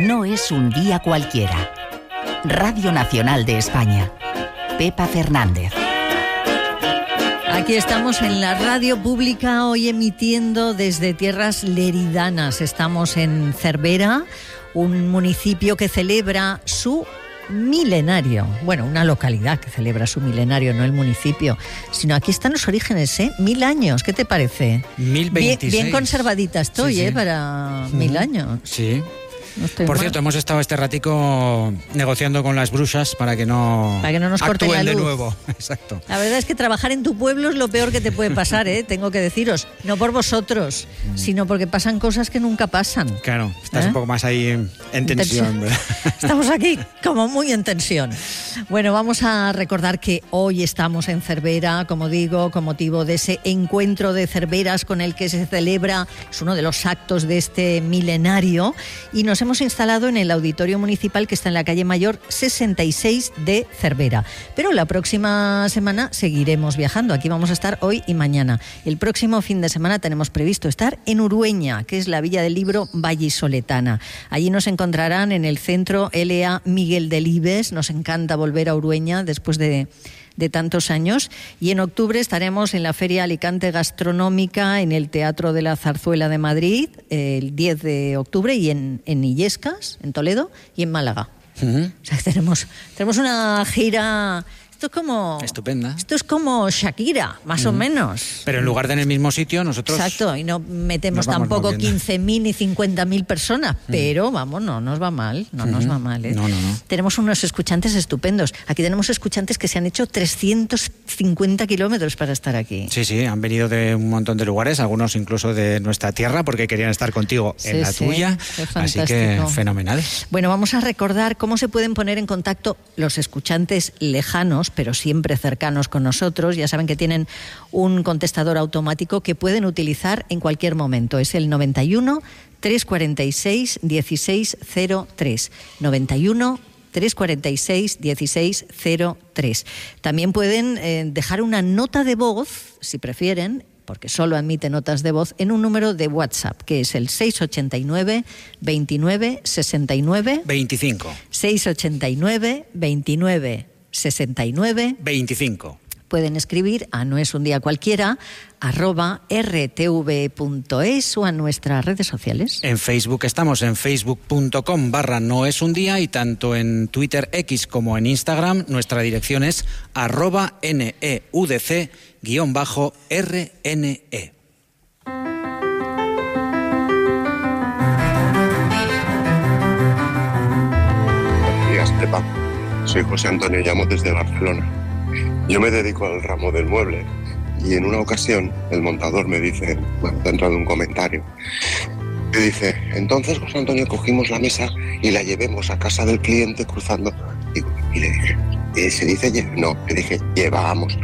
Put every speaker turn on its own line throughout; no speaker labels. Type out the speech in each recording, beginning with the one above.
No es un día cualquiera. Radio Nacional de España. Pepa Fernández.
Aquí estamos en la radio pública, hoy emitiendo desde tierras leridanas. Estamos en Cervera, un municipio que celebra su milenario. Bueno, una localidad que celebra su milenario, no el municipio, sino aquí están los orígenes, 1000 años. ¿Qué te parece?
1026.
Bien conservadita estoy,
sí.
Para 1000 años.
Sí.
No
Por cierto, hemos estado este ratico negociando con las brujas para que no
nos corten
actúen
la luz
de nuevo. Exacto.
La verdad es que trabajar en tu pueblo es lo peor que te puede pasar, tengo que deciros. No por vosotros, sino porque pasan cosas que nunca pasan.
Claro, estás un poco más ahí en tensión.
Estamos aquí como muy en tensión. Bueno, vamos a recordar que hoy estamos en Cervera, como digo, con motivo de ese encuentro de Cerveras con el que se celebra, es uno de los actos de este milenario, y nos hemos instalado en el Auditorio Municipal que está en la calle Mayor 66 de Cervera. Pero la próxima semana seguiremos viajando. Aquí vamos a estar hoy y mañana. El próximo fin de semana tenemos previsto estar en Urueña, que es la Villa del Libro vallisoletana. Allí nos encontrarán en el Centro L.A. Miguel Delibes. Nos encanta volver a Urueña después de tantos años, y en octubre estaremos en la Feria Alicante Gastronómica en el Teatro de la Zarzuela de Madrid el 10 de octubre, y en Illescas, en Toledo, y en Málaga. O sea, tenemos una gira. Esto es como...
Estupenda.
Esto es como Shakira, más o menos.
Pero en lugar de en el mismo sitio, nosotros...
Exacto, y no metemos tampoco 15.000 ni 50.000 personas, pero vamos, no nos va mal, nos va mal.
No.
Tenemos unos escuchantes estupendos. Aquí tenemos escuchantes que se han hecho 350 kilómetros para estar aquí.
Sí, han venido de un montón de lugares, algunos incluso de nuestra tierra, porque querían estar contigo en la tuya. Así que fenomenal.
Bueno, vamos a recordar cómo se pueden poner en contacto los escuchantes lejanos, pero siempre cercanos con nosotros. Ya saben que tienen un contestador automático que pueden utilizar en cualquier momento. Es el 91 346 1603. 91 346 1603. También pueden dejar una nota de voz, si prefieren, porque solo admite notas de voz, en un número de WhatsApp, que es el 689 29 69
25.
689 29 69
25.
Pueden escribir a noesundiacualquiera @rtv.es o a nuestras redes sociales.
En Facebook estamos en facebook.com/noesundía, y tanto en Twitter X como en Instagram nuestra dirección es @neudc_rne.
Buenos días, Pepa. Soy José Antonio, llamo desde Barcelona. Yo me dedico al ramo del mueble, y en una ocasión el montador me dice, dentro de un comentario, me dice: entonces, José Antonio, cogimos la mesa y la llevemos a casa del cliente cruzando. Y le dije, ¿se dice no? Le dije, llevábamos.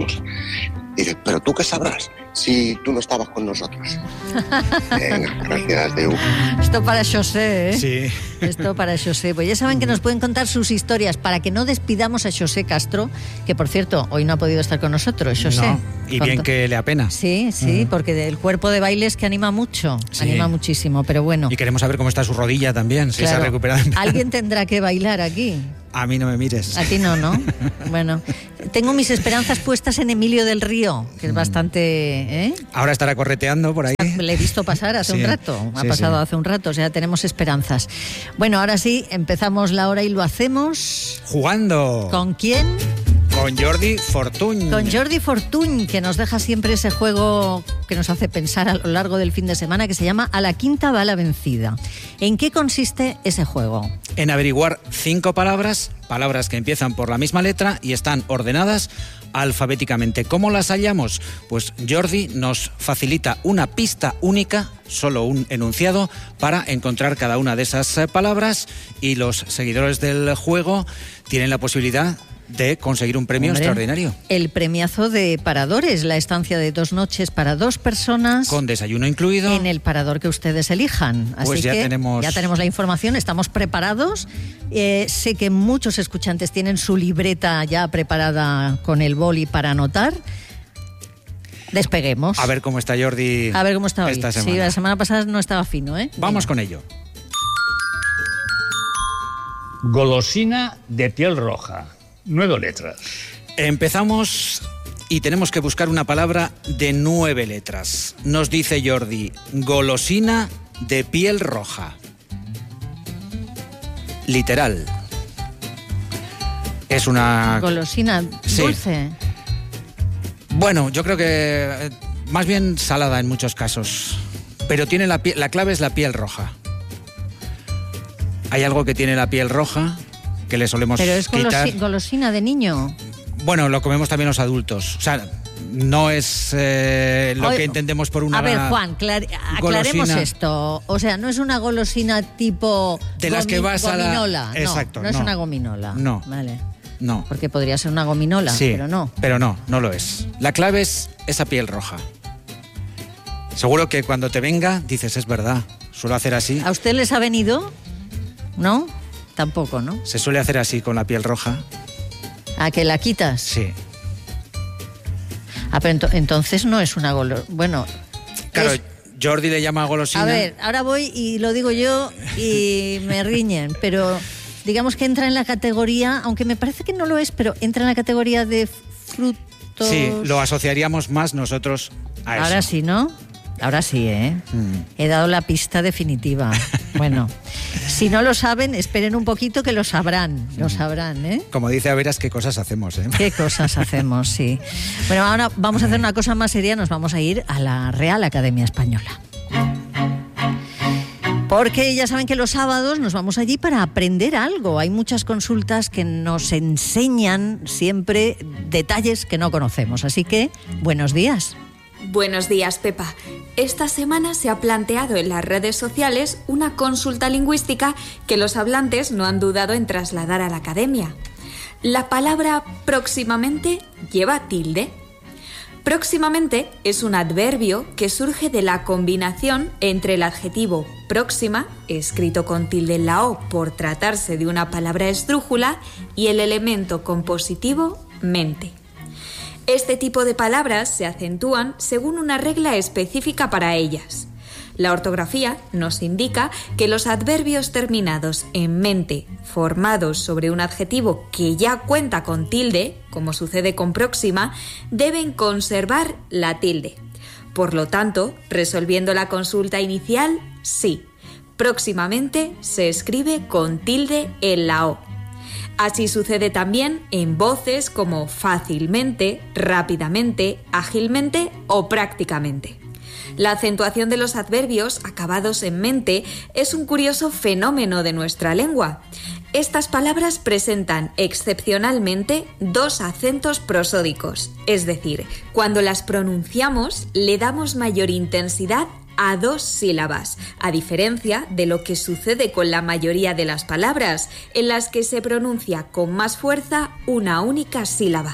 Dice, ¿pero tú qué sabrás si tú no estabas con nosotros? Venga, gracias, Deu.
Esto para José,
Sí.
Esto para José. Pues ya saben que nos pueden contar sus historias para que no despidamos a José Castro, que por cierto, hoy no ha podido estar con nosotros, José.
No, y bien que le apena.
Sí, porque el cuerpo de baile es que anima mucho, anima muchísimo, pero bueno.
Y queremos saber cómo está su rodilla también, si se ha recuperado.
Alguien tendrá que bailar aquí.
A mí no me mires.
A ti no, ¿no? Bueno, tengo mis esperanzas puestas en Emilio del Río, que es bastante...
Ahora estará correteando por ahí.
Le he visto pasar hace un rato, ha pasado hace un rato, o sea, tenemos esperanzas. Bueno, ahora sí, empezamos la hora y lo hacemos...
Jugando.
¿Con quién?
Con Jordi Fortuny.
Con Jordi Fortuny, que nos deja siempre ese juego que nos hace pensar a lo largo del fin de semana, que se llama A la quinta va la vencida. ¿En qué consiste ese juego?
En averiguar 5 palabras que empiezan por la misma letra y están ordenadas alfabéticamente. ¿Cómo las hallamos? Pues Jordi nos facilita una pista única, solo un enunciado, para encontrar cada una de esas palabras, y los seguidores del juego tienen la posibilidad de conseguir un premio extraordinario.
El premiazo de Paradores, la estancia de 2 noches para 2 personas.
Con desayuno incluido.
En el parador que ustedes elijan. Así
pues ya
que
tenemos
la información, estamos preparados. Sé que muchos escuchantes tienen su libreta ya preparada con el boli para anotar. Despeguemos.
A ver cómo está Jordi.
A ver cómo está hoy.
Esta semana.
Sí, la semana pasada no estaba fino, ¿eh?
Vamos con ello.
Golosina de piel roja. 9 letras.
Empezamos y tenemos que buscar una palabra de 9 letras. Nos dice Jordi, golosina de piel roja. Literal. Es una...
Golosina dulce.
Sí. Bueno, yo creo que más bien salada en muchos casos. Pero tiene la clave es la piel roja. Hay algo que tiene la piel roja que le solemos quitar.
Pero es golosina de niño.
Bueno, lo comemos también los adultos. O sea, no es lo que entendemos por una
golosina. A ver, Juan, aclaremos esto. O sea, no es una golosina tipo
de las que vas
gominola.
a Exacto.
No es una gominola.
No.
Vale.
No.
Porque podría ser una gominola,
sí,
pero no.
Pero no lo es. La clave es esa piel roja. Seguro que cuando te venga dices, es verdad, suelo hacer así.
¿A usted les ha venido? ¿No? Tampoco, ¿no?
Se suele hacer así con la piel roja.
¿A que la quitas?
Sí.
Ah, pero entonces no es una golosina. Bueno.
Claro, Jordi le llama golosina.
A ver, ahora voy y lo digo yo y me riñen, pero digamos que entra en la categoría, aunque me parece que no lo es, pero entra en la categoría de frutos.
Sí, lo asociaríamos más nosotros a eso.
Ahora sí, ¿no? Ahora sí, ¿eh? He dado la pista definitiva. Bueno, si no lo saben, esperen un poquito que lo sabrán, ¿eh?
Como dice Averas, qué cosas hacemos, ¿eh?
Qué cosas hacemos, sí. Bueno, ahora vamos a hacer una cosa más seria, nos vamos a ir a la Real Academia Española. Porque ya saben que los sábados nos vamos allí para aprender algo. Hay muchas consultas que nos enseñan siempre detalles que no conocemos. Así que, buenos días.
Buenos días, Pepa. Esta semana se ha planteado en las redes sociales una consulta lingüística que los hablantes no han dudado en trasladar a la academia. La palabra próximamente lleva tilde. Próximamente es un adverbio que surge de la combinación entre el adjetivo próxima, escrito con tilde en la O por tratarse de una palabra esdrújula, y el elemento compositivo mente. Este tipo de palabras se acentúan según una regla específica para ellas. La ortografía nos indica que los adverbios terminados en mente, formados sobre un adjetivo que ya cuenta con tilde, como sucede con próxima, deben conservar la tilde. Por lo tanto, resolviendo la consulta inicial, sí, próximamente se escribe con tilde en la O. Así sucede también en voces como fácilmente, rápidamente, ágilmente o prácticamente. La acentuación de los adverbios acabados en mente es un curioso fenómeno de nuestra lengua. Estas palabras presentan excepcionalmente 2 acentos prosódicos, es decir, cuando las pronunciamos le damos mayor intensidad a 2 sílabas, a diferencia de lo que sucede con la mayoría de las palabras, en las que se pronuncia con más fuerza una única sílaba.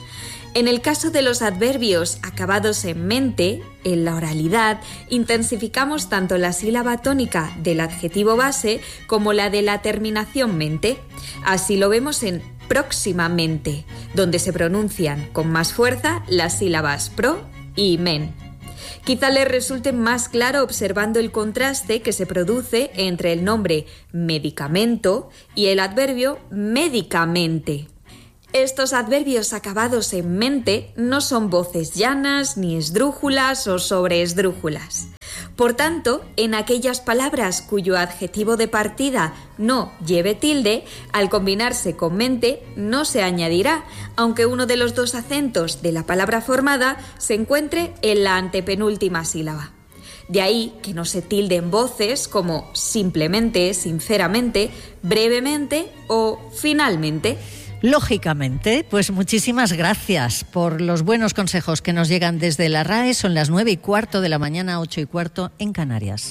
En el caso de los adverbios acabados en mente, en la oralidad, intensificamos tanto la sílaba tónica del adjetivo base como la de la terminación mente. Así lo vemos en próximamente, donde se pronuncian con más fuerza las sílabas pro y men. Quizá les resulte más claro observando el contraste que se produce entre el nombre medicamento y el adverbio médicamente. Estos adverbios acabados en mente no son voces llanas, ni esdrújulas o sobreesdrújulas. Por tanto, en aquellas palabras cuyo adjetivo de partida no lleve tilde, al combinarse con mente no se añadirá, aunque uno de los 2 acentos de la palabra formada se encuentre en la antepenúltima sílaba. De ahí que no se tilden voces como simplemente, sinceramente, brevemente o finalmente.
Lógicamente, pues muchísimas gracias por los buenos consejos que nos llegan desde la RAE. Son las 9:15 de la mañana, 8:15 en Canarias.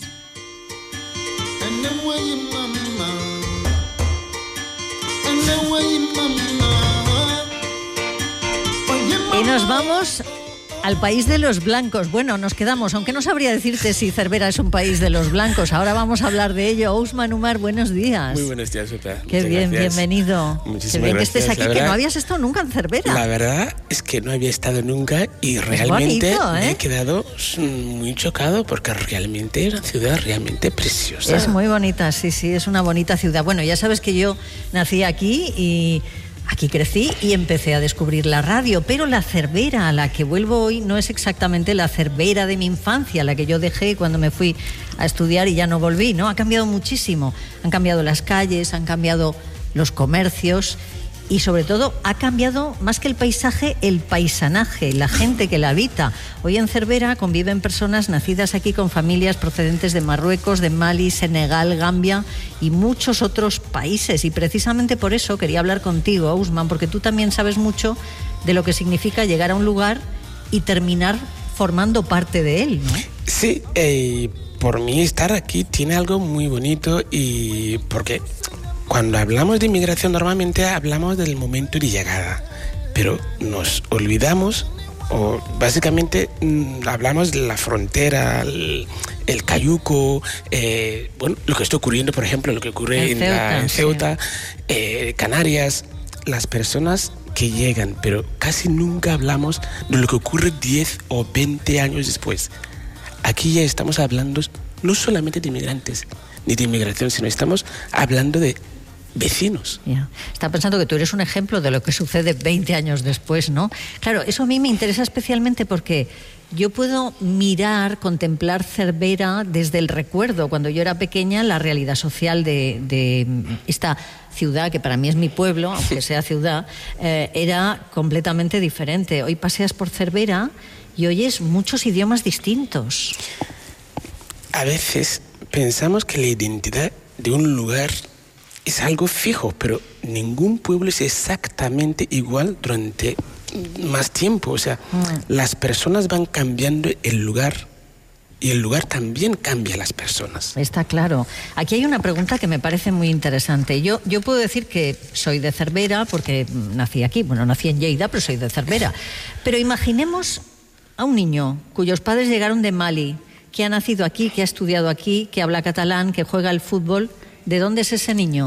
Y nos vamos al país de los blancos. Bueno, nos quedamos, aunque no sabría decirte si Cervera es un país de los blancos. Ahora vamos a hablar de ello. Ousmane Umar, buenos días.
Muy buenos días, Pepa.
Qué bien,
gracias.
Bienvenido.
Muchísimas
Qué bien
gracias.
que estés aquí,
La verdad,
que no habías estado nunca en Cervera.
La verdad es que no había estado nunca y realmente
bonito, ¿eh?
me he quedado muy chocado porque realmente es una ciudad realmente preciosa.
Es muy bonita, sí, es una bonita ciudad. Bueno, ya sabes que yo nací aquí y aquí crecí y empecé a descubrir la radio, pero la Cervera a la que vuelvo hoy no es exactamente la Cervera de mi infancia, la que yo dejé cuando me fui a estudiar y ya no volví, ¿no? Ha cambiado muchísimo. Han cambiado las calles, han cambiado los comercios y sobre todo ha cambiado más que el paisaje, el paisanaje, la gente que la habita. Hoy en Cervera conviven personas nacidas aquí con familias procedentes de Marruecos, de Mali, Senegal, Gambia y muchos otros países. Y precisamente por eso quería hablar contigo, Ousmane, porque tú también sabes mucho de lo que significa llegar a un lugar y terminar formando parte de él, ¿no?
Sí, por mí estar aquí tiene algo muy bonito y porque cuando hablamos de inmigración normalmente hablamos del momento de llegada, pero nos olvidamos o básicamente hablamos de la frontera, el cayuco, bueno, lo que está ocurriendo, por ejemplo, lo que ocurre en Ceuta, sí. Canarias, las personas que llegan, pero casi nunca hablamos de lo que ocurre 10 o 20 años después. Aquí ya estamos hablando no solamente de inmigrantes ni de inmigración, sino estamos hablando de vecinos.
Yeah. Está pensando que tú eres un ejemplo de lo que sucede 20 años después, ¿no? Claro, eso a mí me interesa especialmente porque yo puedo contemplar Cervera desde el recuerdo. Cuando yo era pequeña, la realidad social de esta ciudad, que para mí es mi pueblo, aunque sea ciudad, era completamente diferente. Hoy paseas por Cervera y oyes muchos idiomas distintos.
A veces pensamos que la identidad de un lugar es algo fijo, pero ningún pueblo es exactamente igual durante más tiempo. O sea, las personas van cambiando el lugar y el lugar también cambia a las personas.
Está claro. Aquí hay una pregunta que me parece muy interesante. Yo puedo decir que soy de Cervera porque nací aquí. Bueno, nací en Lleida, pero soy de Cervera. Pero imaginemos a un niño cuyos padres llegaron de Mali, que ha nacido aquí, que ha estudiado aquí, que habla catalán, que juega al fútbol. ¿De dónde es ese niño?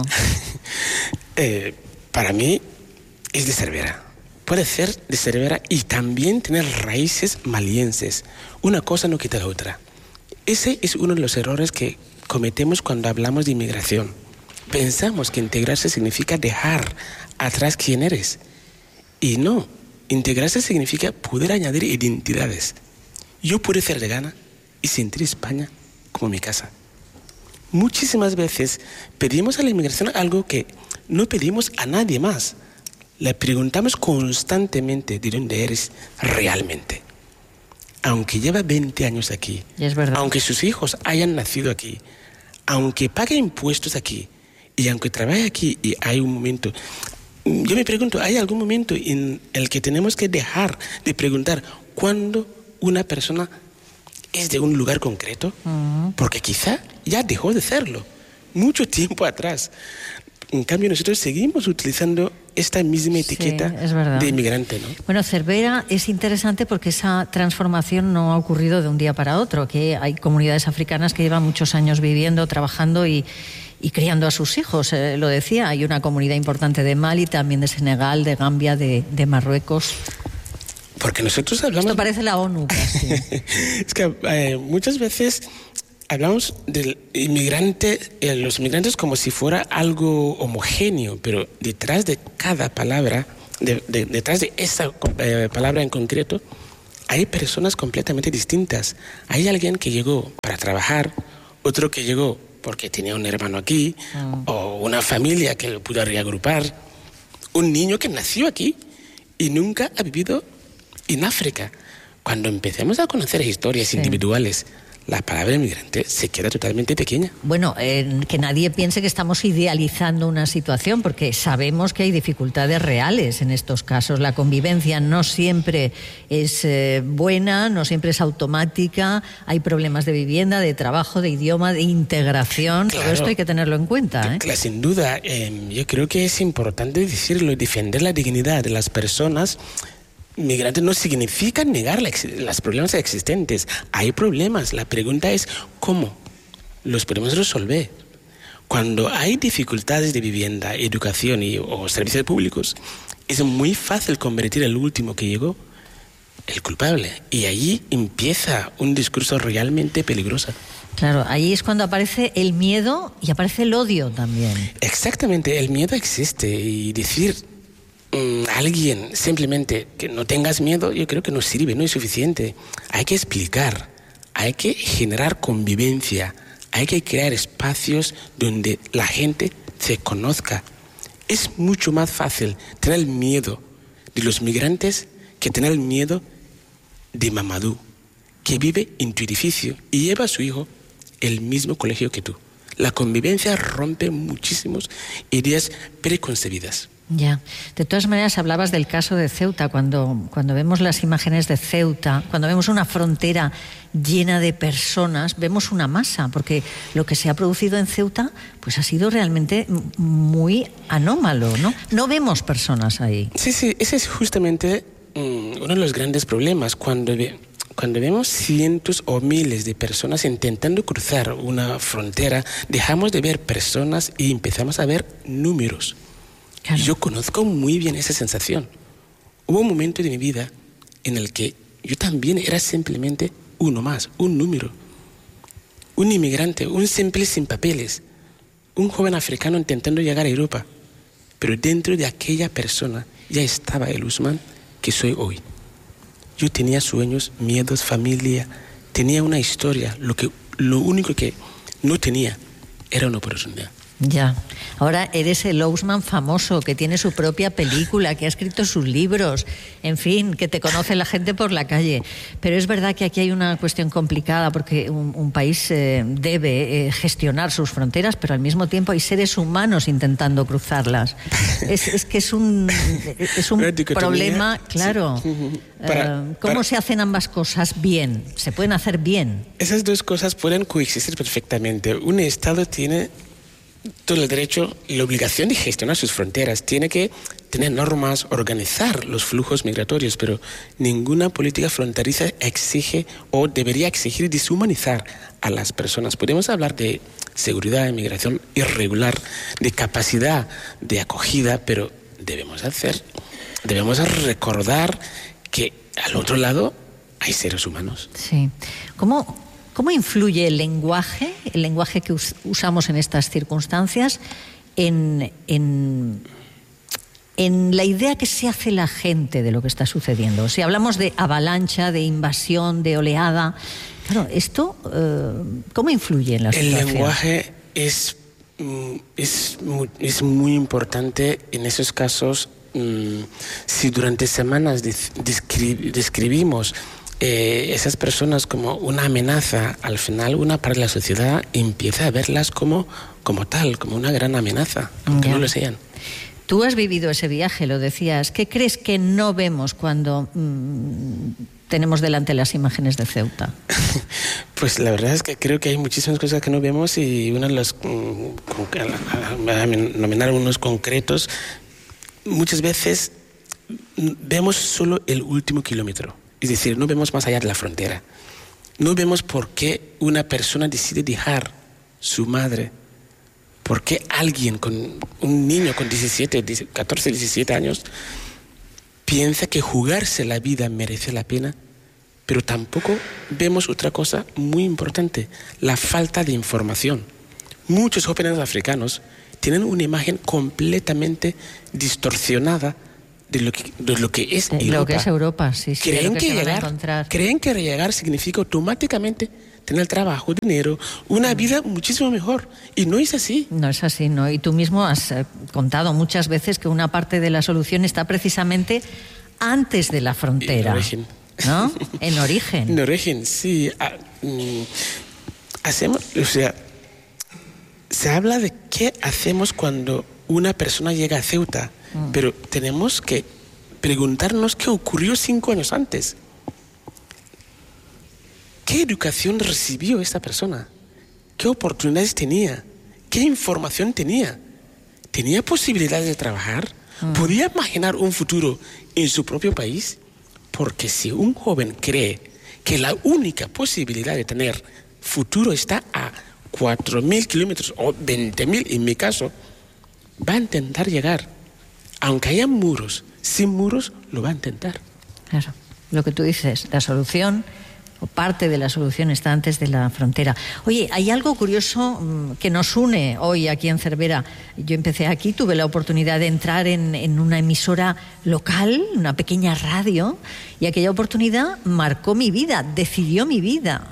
Para mí es de Cervera. Puede ser de Cervera y también tener raíces malienses. Una cosa no quita la otra. Ese es uno de los errores que cometemos cuando hablamos de inmigración. Pensamos que integrarse significa dejar atrás quién eres. Y no, integrarse significa poder añadir identidades. Yo puedo ser de Ghana y sentir España como mi casa. Muchísimas veces pedimos a la inmigración algo que no pedimos a nadie más. Le preguntamos constantemente de dónde eres realmente. Aunque lleva 20 años aquí,
es verdad.
Aunque sus hijos hayan nacido aquí, aunque pague impuestos aquí y aunque trabaje aquí y hay un momento... Yo me pregunto, ¿hay algún momento en el que tenemos que dejar de preguntar cuándo una persona es de un lugar concreto? Porque quizá ya dejó de serlo mucho tiempo atrás. En cambio, nosotros seguimos utilizando esta misma etiqueta de inmigrante, ¿no?
Bueno, Cervera es interesante porque esa transformación no ha ocurrido de un día para otro, que hay comunidades africanas que llevan muchos años viviendo, trabajando y criando a sus hijos. Lo decía, hay una comunidad importante de Mali, también de Senegal, de Gambia, de Marruecos.
Porque nosotros hablamos...
Esto parece la ONU casi.
Es que muchas veces hablamos del inmigrante, los inmigrantes como si fuera algo homogéneo, pero detrás de cada palabra, detrás de esa palabra en concreto, hay personas completamente distintas. Hay alguien que llegó para trabajar, otro que llegó porque tenía un hermano aquí, o una familia que lo pudo reagrupar, un niño que nació aquí y nunca ha vivido en África. Cuando empecemos a conocer historias individuales, la palabra inmigrante se queda totalmente pequeña.
Bueno, que nadie piense que estamos idealizando una situación, porque sabemos que hay dificultades reales en estos casos. La convivencia no siempre es buena, no siempre es automática. Hay problemas de vivienda, de trabajo, de idioma, de integración. Claro, todo esto hay que tenerlo en cuenta.
Claro, sin duda. Yo creo que es importante decirlo y defender la dignidad de las personas. migrante no significa negar los problemas existentes. Hay problemas. La pregunta es ¿cómo los podemos resolver? Cuando hay dificultades de vivienda, educación o servicios públicos, es muy fácil convertir el último que llegó el culpable. Y allí empieza un discurso realmente peligroso.
Claro, ahí es cuando aparece el miedo y aparece el odio también.
Exactamente, el miedo existe y decir a alguien simplemente que no tengas miedo, yo creo que no sirve, no es suficiente. Hay que explicar, hay que generar convivencia, hay que crear espacios donde la gente se conozca. Es mucho más fácil tener el miedo de los migrantes que tener el miedo de Mamadou, que vive en tu edificio y lleva a su hijo el mismo colegio que tú. La convivencia rompe muchísimas ideas preconcebidas.
Ya. De todas maneras, hablabas del caso de Ceuta. Cuando vemos las imágenes de Ceuta, cuando vemos una frontera llena de personas, vemos una masa, porque lo que se ha producido en Ceuta pues ha sido realmente muy anómalo, ¿no? No vemos personas ahí.
Sí, ese es justamente uno de los grandes problemas. Cuando vemos cientos o miles de personas intentando cruzar una frontera, dejamos de ver personas y empezamos a ver números. Claro. Yo conozco muy bien esa sensación. Hubo un momento de mi vida en el que yo también era simplemente uno más, un número. Un inmigrante, un simple sin papeles, un joven africano intentando llegar a Europa. Pero dentro de aquella persona ya estaba el Ousmane que soy hoy. Yo tenía sueños, miedos, familia, tenía una historia. Lo único que no tenía era una oportunidad.
Ya. Ahora eres el Ousmane famoso, que tiene su propia película, que ha escrito sus libros, en fin, que te conoce la gente por la calle. Pero es verdad que aquí hay una cuestión complicada, porque un país debe gestionar sus fronteras, pero al mismo tiempo hay seres humanos intentando cruzarlas. Es que es un problema, claro. ¿Cómo se hacen ambas cosas bien? ¿Se pueden hacer bien?
Esas dos cosas pueden coexistir perfectamente. Un Estado tiene todo el derecho y la obligación de gestionar sus fronteras. Tiene que tener normas, organizar los flujos migratorios, pero ninguna política fronteriza exige o debería exigir deshumanizar a las personas. Podemos hablar de seguridad, de migración irregular, de capacidad de acogida, pero debemos recordar que al otro lado hay seres humanos.
Sí. ¿Cómo influye el lenguaje que usamos en estas circunstancias, en la idea que se hace la gente de lo que está sucediendo? Si hablamos de avalancha, de invasión, de oleada, claro, esto, ¿cómo influye en la situación?
El lenguaje es muy importante en esos casos. Si durante semanas describimos esas personas como una amenaza, al final una parte de la sociedad empieza a verlas como tal, como una gran amenaza, aunque no lo sean.
Tú has vivido ese viaje, lo decías. ¿Qué crees que no vemos cuando tenemos delante las imágenes de Ceuta?
Pues la verdad es que creo que hay muchísimas cosas que no vemos, y una de las, nominar unos concretos, muchas veces vemos solo el último kilómetro. Es decir, no vemos más allá de la frontera. No vemos por qué una persona decide dejar su madre. ¿Por qué un niño con 14, 17 años piensa que jugarse la vida merece la pena? Pero tampoco vemos otra cosa muy importante, la falta de información. Muchos jóvenes africanos tienen una imagen completamente distorsionada de lo que es Europa.
Lo que es Europa, sí.
Creen que llegar significa automáticamente tener trabajo, dinero, una vida muchísimo mejor. Y no es así.
No es así, ¿no? Y tú mismo has contado muchas veces que una parte de la solución está precisamente antes de la frontera.
En origen.
¿No? En origen.
En origen, sí. Se habla de qué hacemos cuando una persona llega a Ceuta. Pero tenemos que preguntarnos qué ocurrió 5 años antes. ¿Qué educación recibió esta persona? ¿Qué oportunidades tenía? ¿Qué información tenía? ¿Tenía posibilidades de trabajar? ¿Podía imaginar un futuro en su propio país? Porque si un joven cree que la única posibilidad de tener futuro está a 4.000 kilómetros o 20.000 en mi caso, va a intentar llegar. Aunque haya muros, sin muros lo va a intentar.
Claro, lo que tú dices, la solución o parte de la solución está antes de la frontera. Oye, hay algo curioso que nos une hoy aquí en Cervera. Yo empecé aquí, tuve la oportunidad de entrar en una emisora local, una pequeña radio, y aquella oportunidad marcó mi vida, decidió mi vida.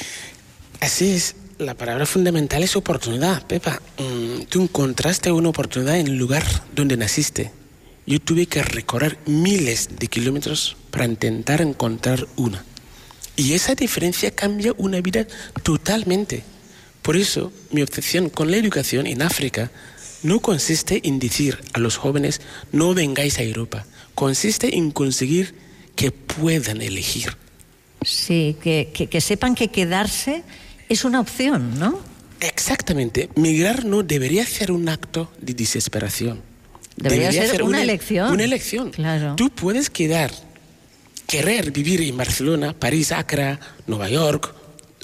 Así es, la palabra fundamental es oportunidad, Pepa. Tú encontraste una oportunidad en el lugar donde naciste. Yo tuve que recorrer miles de kilómetros para intentar encontrar una. Y esa diferencia cambia una vida totalmente. Por eso, mi obsesión con la educación en África no consiste en decir a los jóvenes, no vengáis a Europa. Consiste en conseguir que puedan elegir.
Sí, que sepan que quedarse es una opción, ¿no?
Exactamente. Migrar no debería ser un acto de desesperación.
Debería ser una elección.
Una elección.
Claro.
Tú puedes querer vivir en Barcelona, París, Accra, Nueva York,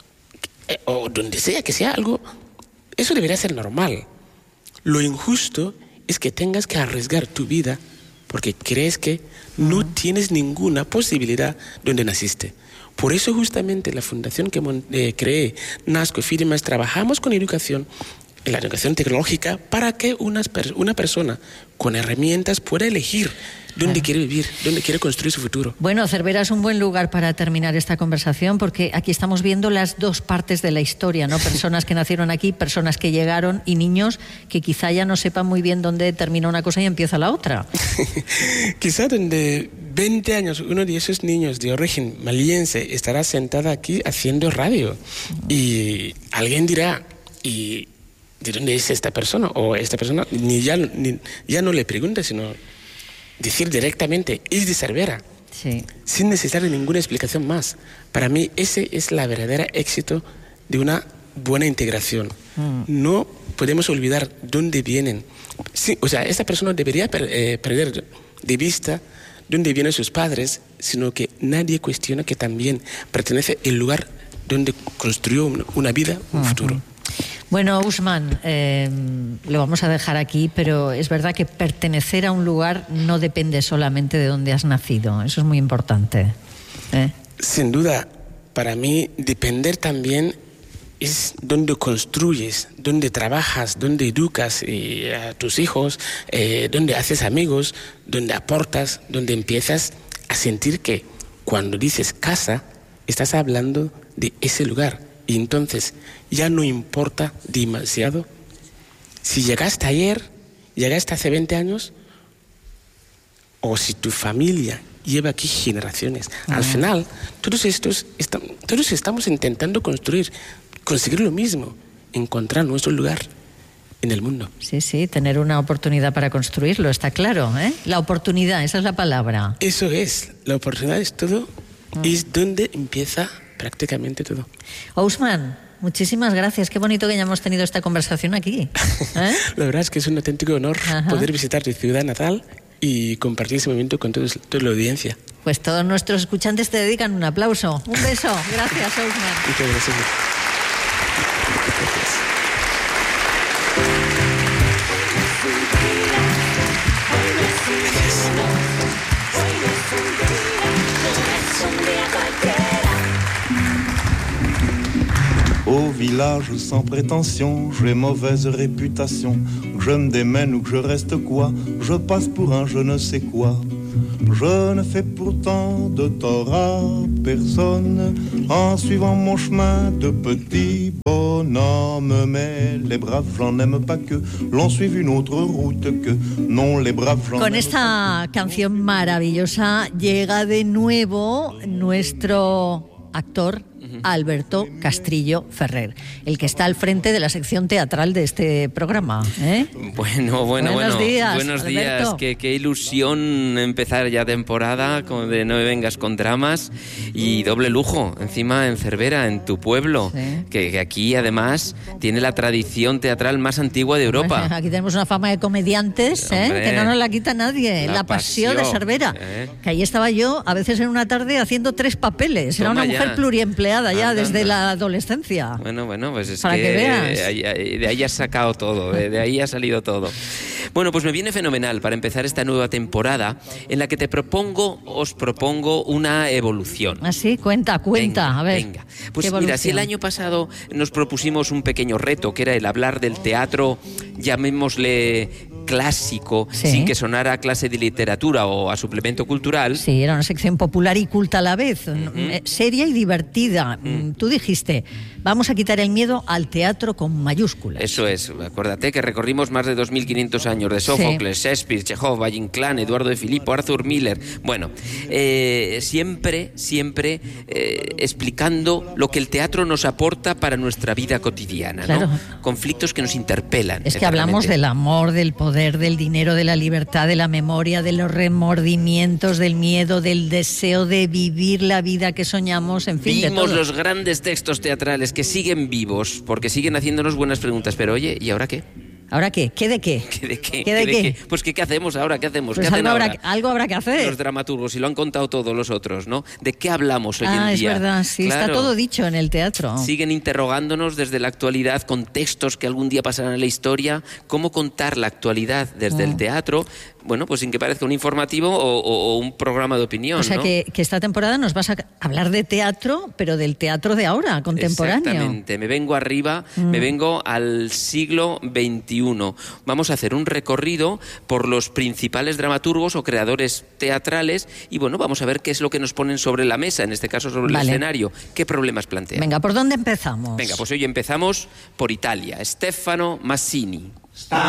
o donde sea que sea algo. Eso debería ser normal. Lo injusto es que tengas que arriesgar tu vida porque crees que no tienes ninguna posibilidad donde naciste. Por eso justamente la fundación que creé, NASCO y Fidemas, trabajamos con educación, en la educación tecnológica, para que una persona con herramientas pueda elegir dónde quiere vivir, dónde quiere construir su futuro.
Bueno, Cervera es un buen lugar para terminar esta conversación porque aquí estamos viendo las dos partes de la historia, ¿no? Personas que nacieron aquí, personas que llegaron y niños que quizá ya no sepan muy bien dónde termina una cosa y empieza la otra.
Quizá donde 20 años uno de esos niños de origen maliense estará sentado aquí haciendo radio y alguien dirá, ¿y de dónde es esta persona? O esta persona ya no le pregunta, sino decir directamente, es de Cervera,
sí,
sin necesitar ninguna explicación más. Para mí ese es la verdadera éxito de una buena integración. No podemos olvidar dónde vienen. Sí, o sea, esta persona debería perder de vista dónde vienen sus padres, sino que nadie cuestiona que también pertenece al lugar donde construyó una vida, un futuro.
Bueno, Ousmane, lo vamos a dejar aquí, pero es verdad que pertenecer a un lugar no depende solamente de dónde has nacido. Eso es muy importante.
Sin duda, para mí, depender también es dónde construyes, dónde trabajas, dónde educas a tus hijos, dónde haces amigos, dónde aportas, dónde empiezas a sentir que cuando dices casa, estás hablando de ese lugar. Y entonces ya no importa demasiado si llegaste ayer, llegaste hace 20 años, o si tu familia lleva aquí generaciones. Al final, todos estamos intentando conseguir lo mismo, encontrar nuestro lugar en el mundo.
Sí, sí, tener una oportunidad para construirlo, está claro, ¿eh? La oportunidad, esa es la palabra.
Eso es, la oportunidad es todo, es donde empieza prácticamente todo.
Ousmane, muchísimas gracias. Qué bonito que hayamos tenido esta conversación aquí.
La verdad es que es un auténtico honor poder visitar tu ciudad natal y compartir ese momento con toda la audiencia.
Pues todos nuestros escuchantes te dedican un aplauso. Un beso. Gracias, Ousmane.
Muchas gracias.
Au village sans prétention, j'ai mauvaise réputation. Que je me démène ou que je reste quoi, je passe pour un je ne sais quoi. Je ne fais pourtant de tort à personne en suivant mon chemin de petit bonhomme. Mais les braves, j'en aime pas que l'on suive une autre route que non, les braves, j'en
Con
aime
esta canción maravillosa llega de nuevo nuestro actor Alberto Castrillo Ferrer, el que está al frente de la sección teatral de este programa.
Buenos días.
Buenos días.
Qué ilusión empezar ya temporada de No me vengas con dramas y doble lujo, encima en Cervera, en tu pueblo, que aquí además tiene la tradición teatral más antigua de Europa.
Aquí tenemos una fama de comediantes, que no nos la quita nadie. La pasión de Cervera. Que ahí estaba yo, a veces en una tarde, haciendo 3 papeles. Era una mujer pluriempleada ya desde la adolescencia.
Bueno, pues es
para que veas.
De ahí has sacado todo, de ahí ha salido todo. Bueno, pues me viene fenomenal para empezar esta nueva temporada en la que os propongo una evolución.
¿Ah, sí? Cuenta,
venga,
a ver.
Venga. Pues mira, si el año pasado nos propusimos un pequeño reto, que era el hablar del teatro, llamémosle clásico, sin que sonara a clase de literatura o a suplemento cultural.
Sí, era una sección popular y culta a la vez, seria y divertida. Tú dijiste, vamos a quitar el miedo al teatro con mayúsculas.
Eso es, acuérdate que recorrimos más de 2.500 años de Sófocles, Shakespeare, Chekhov, Valle Inclán, Eduardo de Filippo, Arthur Miller. Bueno, siempre explicando lo que el teatro nos aporta para nuestra vida cotidiana,
claro.
¿no? Conflictos que nos interpelan.
Es que hablamos del amor, del poder, del dinero, de la libertad, de la memoria, de los remordimientos, del miedo, del deseo de vivir la vida que soñamos, en fin, de todo.
Vimos los grandes textos teatrales que siguen vivos porque siguen haciéndonos buenas preguntas, pero oye, ¿y ahora qué?
¿Ahora qué? ¿Qué de qué?
¿Qué de qué?
¿Qué de qué?
Pues ¿qué hacemos ahora? ¿Qué hacemos?
Pues
¿Qué hacen
algo habrá que hacer.
Los dramaturgos, y lo han contado todos los otros, ¿no? ¿De qué hablamos hoy en día?
Es verdad, sí, claro. Está todo dicho en el teatro.
Siguen interrogándonos desde la actualidad con textos que algún día pasarán en la historia, cómo contar la actualidad desde el teatro, bueno, pues sin que parezca un informativo o un programa de opinión,
o sea,
¿no?
que esta temporada nos vas a hablar de teatro, pero del teatro de ahora, contemporáneo.
Exactamente, me vengo arriba, me vengo al siglo XXI. Vamos a hacer un recorrido por los principales dramaturgos o creadores teatrales y bueno, vamos a ver qué es lo que nos ponen sobre la mesa, en este caso sobre el escenario, qué problemas plantean.
Venga, ¿por dónde empezamos?
Venga, pues hoy empezamos por Italia, Stefano Massini.